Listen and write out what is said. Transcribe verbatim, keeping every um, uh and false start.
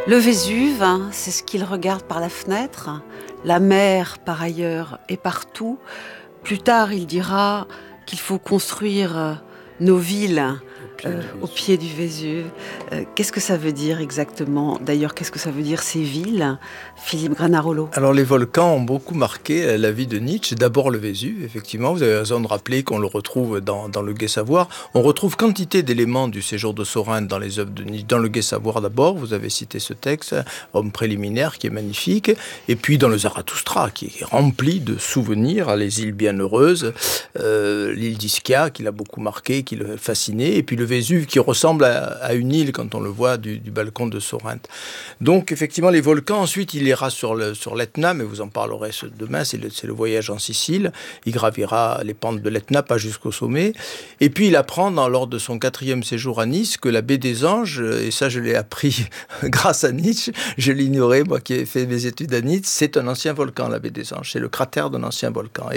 Le Vésuve, hein, c'est ce qu'il regarde par la fenêtre. La mer, par ailleurs, est partout. Plus tard, il dira qu'il faut construire euh, nos villes Au pied euh, du au Vésuve. pied du Vésuve. Euh, qu'est-ce que ça veut dire exactement? D'ailleurs, qu'est-ce que ça veut dire ces villes, Philippe Granarolo? Alors les volcans ont beaucoup marqué euh, la vie de Nietzsche. D'abord le Vésuve, effectivement, vous avez raison de rappeler qu'on le retrouve dans, dans le Gai Savoir. On retrouve quantité d'éléments du séjour de Sorinthe dans les œuvres de Nietzsche. Dans le Gai Savoir d'abord, vous avez cité ce texte, Homme préliminaire, qui est magnifique. Et puis dans le Zarathustra, qui est rempli de souvenirs, les îles bienheureuses, euh, l'île d'Ischia, qui l'a beaucoup marqué, qui le fascinait. Et puis le Vésuve, qui ressemble à, à une île quand on le voit du, du balcon de Sorinthe. Donc effectivement les volcans, ensuite il ira sur le, sur l'Etna, mais vous en parlerez demain, c'est le, c'est le voyage en Sicile. Il gravira les pentes de l'Etna, pas jusqu'au sommet. Et puis il apprend dans, lors de son quatrième séjour à Nice que la baie des Anges, et ça je l'ai appris grâce à Nietzsche, je l'ignorais, moi qui ai fait mes études à Nice, c'est un ancien volcan, la baie des Anges, c'est le cratère d'un ancien volcan.